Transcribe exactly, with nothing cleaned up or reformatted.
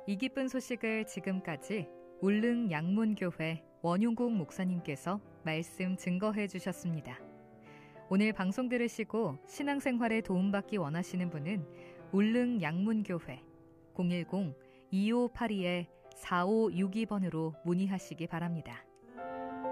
이 기쁜 소식을 지금까지 울릉 양문교회 원용국 목사님께서 말씀 증거해 주셨습니다. 오늘 방송 들으시고 신앙생활에 도움받기 원하시는 분은 울릉 양문교회 공일공 이오팔이 사오육이 번으로 문의하시기 바랍니다.